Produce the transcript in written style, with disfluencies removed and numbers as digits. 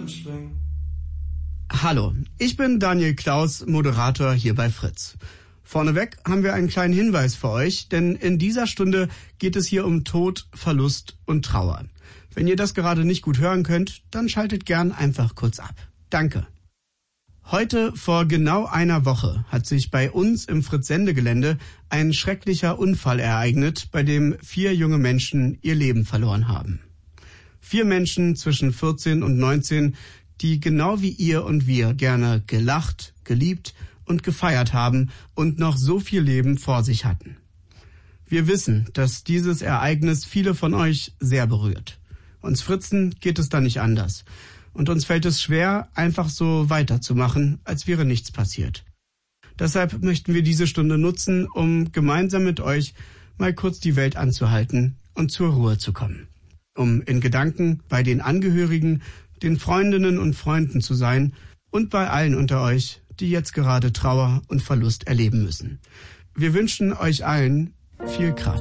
springen. Hallo, ich bin Daniel Klaus, Moderator hier bei Fritz. Vorneweg haben wir einen kleinen Hinweis für euch, denn in dieser Stunde geht es hier um Tod, Verlust und Trauer. Wenn ihr das gerade nicht gut hören könnt, dann schaltet gern einfach kurz ab. Danke. Heute vor genau einer Woche hat sich bei uns im Fritz-Sendegelände ein schrecklicher Unfall ereignet, bei dem 4 junge Menschen ihr Leben verloren haben. 4 Menschen zwischen 14 und 19, die genau wie ihr und wir gerne gelacht, geliebt und gefeiert haben und noch so viel Leben vor sich hatten. Wir wissen, dass dieses Ereignis viele von euch sehr berührt. Uns Fritzen geht es da nicht anders. Und uns fällt es schwer, einfach so weiterzumachen, als wäre nichts passiert. Deshalb möchten wir diese Stunde nutzen, um gemeinsam mit euch mal kurz die Welt anzuhalten und zur Ruhe zu kommen. Um in Gedanken bei den Angehörigen, den Freundinnen und Freunden zu sein und bei allen unter euch, die jetzt gerade Trauer und Verlust erleben müssen. Wir wünschen euch allen viel Kraft.